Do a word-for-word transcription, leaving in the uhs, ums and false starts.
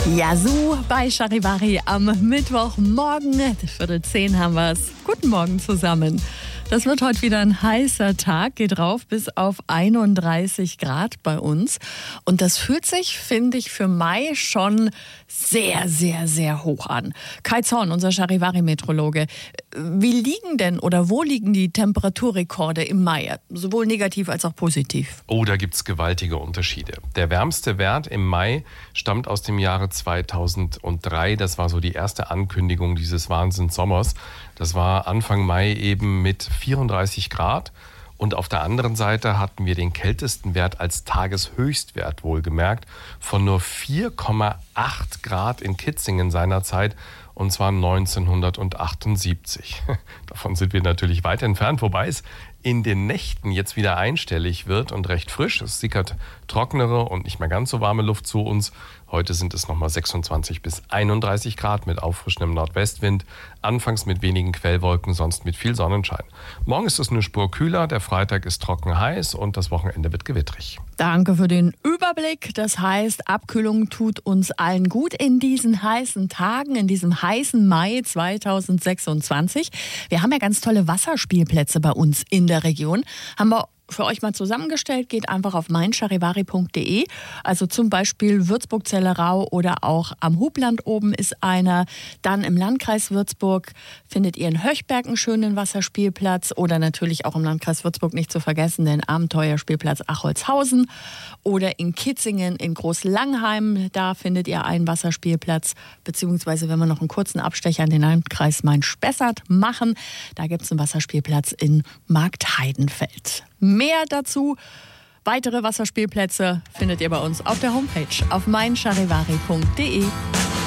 Ja, so bei Charivari am Mittwochmorgen. Viertel zehn haben wir es. Guten Morgen zusammen. Das wird heute wieder ein heißer Tag, geht rauf bis auf einunddreißig Grad bei uns. Und das fühlt sich, finde ich, für Mai schon sehr, sehr, sehr hoch an. Kai Zorn, unser Charivari-Meteorologe, wie liegen denn oder wo liegen die Temperaturrekorde im Mai? Sowohl negativ als auch positiv. Oh, da gibt es gewaltige Unterschiede. Der wärmste Wert im Mai stammt aus dem Jahre zweitausenddrei. Das war so die erste Ankündigung dieses Wahnsinnssommers. Das war Anfang Mai eben mit vierunddreißig Grad. Und auf der anderen Seite hatten wir den kältesten Wert als Tageshöchstwert wohlgemerkt von nur vier Komma acht Grad in Kitzingen seinerzeit. Und zwar neunzehnhundertachtundsiebzig. Davon sind wir natürlich weit entfernt, wobei es in den Nächten jetzt wieder einstellig wird und recht frisch. Es sickert trockenere und nicht mehr ganz so warme Luft zu uns. Heute sind es nochmal sechsundzwanzig bis einunddreißig Grad mit auffrischendem Nordwestwind. Anfangs mit wenigen Quellwolken, sonst mit viel Sonnenschein. Morgen ist es eine Spur kühler, der Freitag ist trocken heiß und das Wochenende wird gewittrig. Danke für den Überblick. Das heißt, Abkühlung tut uns allen gut in diesen heißen Tagen, in diesem heißen Mai zweitausendsechsundzwanzig. Wir haben ja ganz tolle Wasserspielplätze bei uns in der Region. Haben wir für euch mal zusammengestellt, geht einfach auf mein charivari punkt de. Also zum Beispiel Würzburg-Zellerau oder auch am Hubland oben ist einer. Dann im Landkreis Würzburg findet ihr in Höchberg einen schönen Wasserspielplatz oder natürlich auch im Landkreis Würzburg nicht zu vergessen den Abenteuerspielplatz Acholzhausen oder in Kitzingen in Großlangheim. Da findet ihr einen Wasserspielplatz, beziehungsweise wenn wir noch einen kurzen Abstecher an den Landkreis Main-Spessart machen, da gibt es einen Wasserspielplatz in Marktheidenfeld. Mehr dazu, weitere Wasserspielplätze findet ihr bei uns auf der Homepage auf mein charivari punkt de.